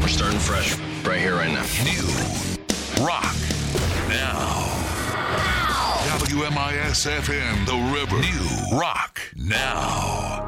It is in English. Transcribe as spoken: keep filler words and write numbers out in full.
We're starting fresh right here, right now. New Rock Now. W M I S F M, The River. New Rock Now.